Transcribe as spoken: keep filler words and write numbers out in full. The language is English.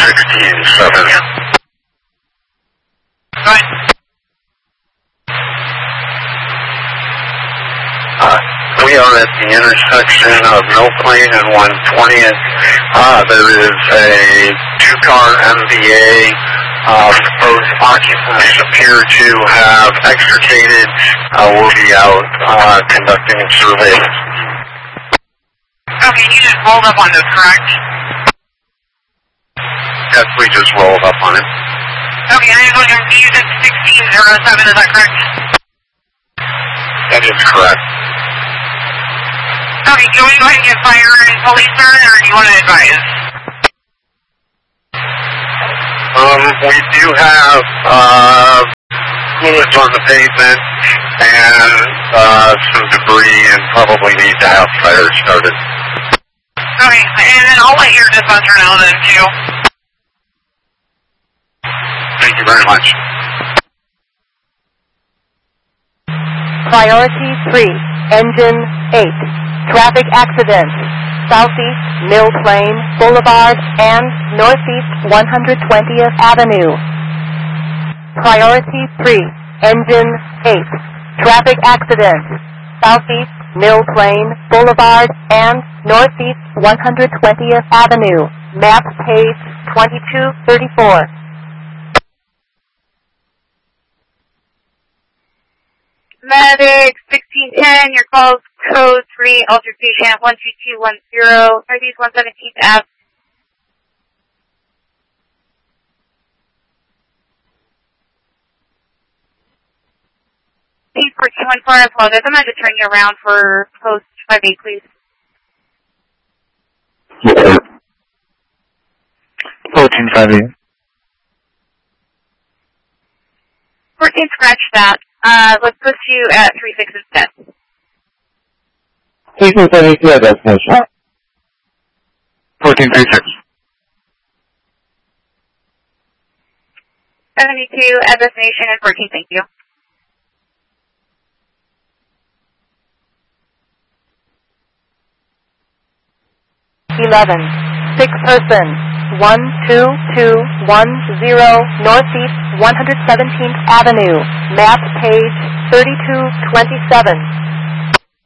sixteen seven. Go ahead. Uh, we are at the intersection of Mill Plain and one twentieth. Uh, there is a two-car M V A. Uh, both occupants appear to have extricated. Uh, we'll be out uh, conducting surveys. Okay, you just rolled up on this, correct? Yes, we just rolled up on it. Okay, I know you're using sixteen oh seven, is that correct? That is correct. Okay, do you want to go ahead and get fire and police, sir, or do you want to advise? Um, we do have uh, fluids on the pavement and uh, some debris, and probably need to have fire started. Okay, and then I'll let your dispenser know then, too. Thank you very much. Priority three, Engine eight, traffic accident, Southeast Mill Plain Boulevard and Northeast one hundred twentieth Avenue. Priority three, Engine eight, traffic accident, Southeast Mill Plain Boulevard and Northeast one hundred twentieth Avenue. Map page twenty-two thirty-four. Medic sixteen ten, your call's code three, altercation at one two two one zero, Northeast one seventeenth Avenue. Eight four two one four, I apologize. I'm going to turn you around for post five eight, please. fourteen five eight. fourteen, scratch that. Uh, let's put you at three six instead. sixteen seventy-two at destination. fourteen three six. seventy-two at destination and fourteen, thank you. eleven, six person, one two two one zero Northeast one hundred seventeenth Avenue, map page thirty-two twenty-seven.